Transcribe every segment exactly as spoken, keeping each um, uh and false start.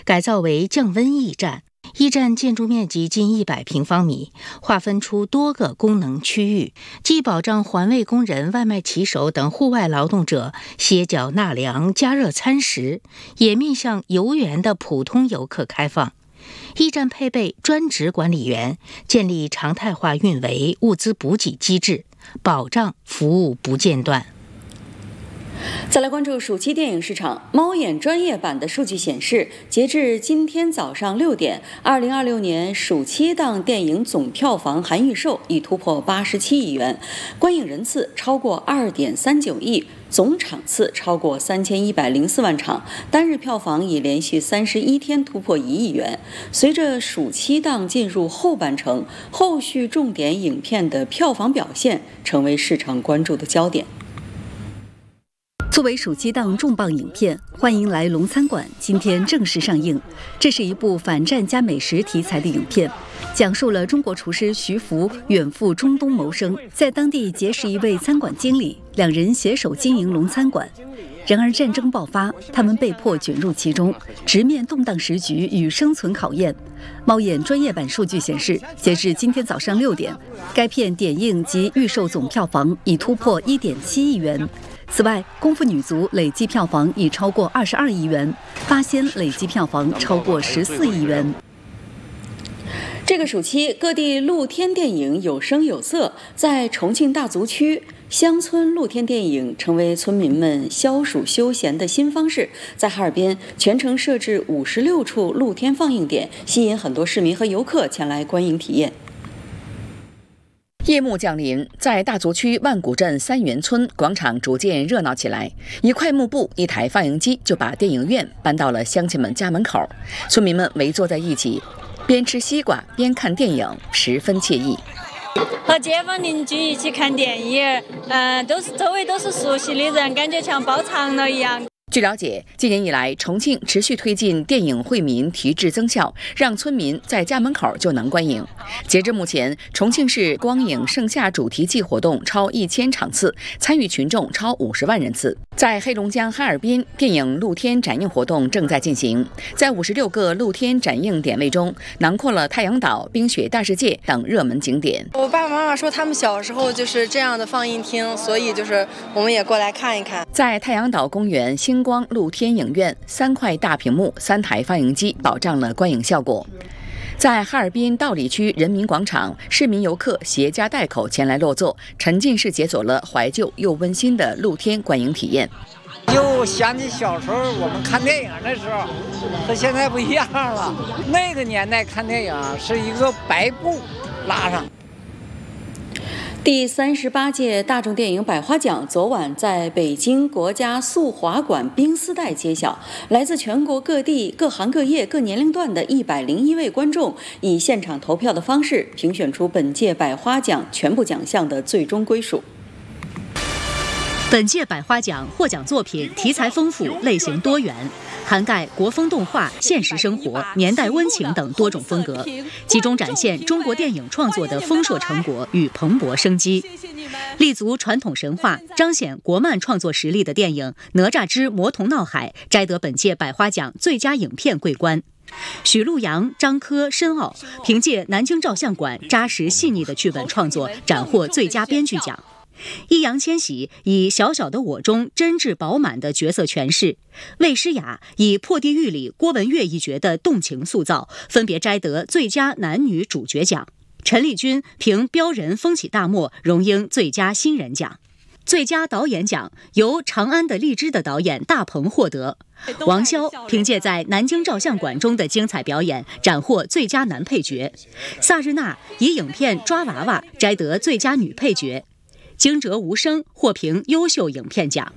改造为降温驿站。驿站建筑面积近一百平方米，划分出多个功能区域，既保障环卫工人、外卖骑手等户外劳动者歇脚纳凉、加热餐食，也面向游园的普通游客开放。驿站配备专职管理员，建立常态化运维、物资补给机制，保障服务不间断。 再来关注暑期电影市场。猫眼专业版的数据显示，截至今天早上六点，二零二六年暑期档电影总票房含预售已突破八十七亿元，观影人次超过二点三九亿，总场次超过三千一百零四万场，单日票房已连续三十一天突破一亿元。随着暑期档进入后半程，后续重点影片的票房表现成为市场关注的焦点。 作为暑期档重磅影片《欢迎来龙餐馆》今天正式上映。这是一部反战加美食题材的影片，讲述了中国厨师徐福远赴中东谋生，在当地结识一位餐馆经理，两人携手经营龙餐馆。然而战争爆发，他们被迫卷入其中，直面动荡时局与生存考验。猫眼专业版数据显示，截至今天早上六点，该片点映及预售总票房已突破一点七亿元。此外，《功夫女足》累计票房已超过二十二亿元，《八仙》累计票房超过十四亿元。 这个暑期，各地露天电影有声有色。在重庆大足区，乡村露天电影成为村民们消暑休闲的新方式。在哈尔滨，全城设置五十六处露天放映点，吸引很多市民和游客前来观影体验。 夜幕降临，在大足区万古镇三元村广场逐渐热闹起来。一块幕布，一台放映机，就把电影院搬到了乡亲们家门口。村民们围坐在一起，边吃西瓜边看电影，十分惬意。 和街坊邻居一起看电影，嗯、呃，都是周围都是熟悉的人，感觉像包场了一样。 据了解，今年以来，重庆持续推进电影惠民提质增效，让村民在家门口就能观影。截至目前，重庆市光影盛夏主题季活动超一千场次，参与群众超五十万人次。在黑龙江哈尔滨，电影露天展映活动正在进行，在五十六个露天展映点位中，囊括了太阳岛、冰雪大世界等热门景点。 我爸爸妈妈说他们小时候就是这样的放映厅，所以就是我们也过来看一看。 在太阳岛公园星光露天影院，三块大屏幕、三台放映机，保障了观影效果。在哈尔滨道里区人民广场，市民游客携家带口前来落座，沉浸式解锁了怀旧又温馨的露天观影体验。 又想起小时候我们看电影的时候，和现在不一样了。那个年代看电影是一个白布拉上。 第三十八届大众电影百花奖昨晚在北京国家速滑馆冰丝带揭晓，来自全国各地各行各业各年龄段的一百零一位观众以现场投票的方式评选出本届百花奖全部奖项的最终归属。 本届百花奖获奖作品题材丰富，类型多元，涵盖国风动画、现实生活、年代温情等多种风格，集中展现中国电影创作的丰硕成果与蓬勃生机。立足传统神话、彰显国漫创作实力的电影《哪吒之魔童闹海》摘得本届百花奖最佳影片桂冠。许陆阳、张科、申奥凭借南京照相馆扎实细腻的剧本创作，斩获最佳编剧奖。易烊千玺以《小小的我》中真挚饱满的角色诠释，魏诗雅以《破地狱》里郭文月一角的动情塑造，分别摘得最佳男女主角奖。陈丽君凭《标人》风起大漠荣膺最佳新人奖。最佳导演奖由《长安的荔枝》的导演大鹏获得，王骁凭借在南京照相馆中的精彩表演斩获最佳男配角，萨日娜以影片《抓娃娃》摘得最佳女配角，惊蛰无声获评优秀影片奖。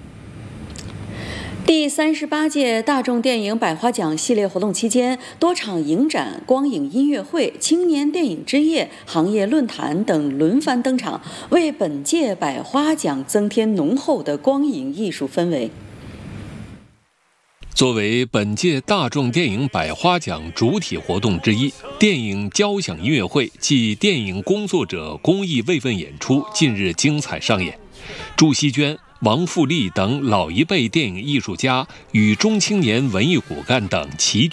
第三十八届大众电影百花奖系列活动期间，多场影展、光影音乐会、青年电影之夜、行业论坛等轮番登场，为本届百花奖增添浓厚的光影艺术氛围。 作为本届大众电影百花奖主体活动之一，电影交响音乐会暨电影工作者公益慰问演出近日精彩上演。祝希娟、王富丽等老一辈电影艺术家与中青年文艺骨干等齐聚。